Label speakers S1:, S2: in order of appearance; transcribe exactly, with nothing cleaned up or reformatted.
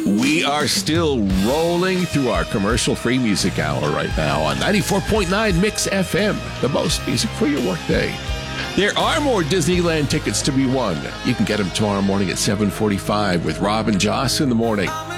S1: We are still rolling through our commercial-free music hour right now on ninety-four point nine Mix F M, the most music for your workday. There are more Disneyland tickets to be won. You can get them tomorrow morning at seven forty-five with Rob and Joss in the morning.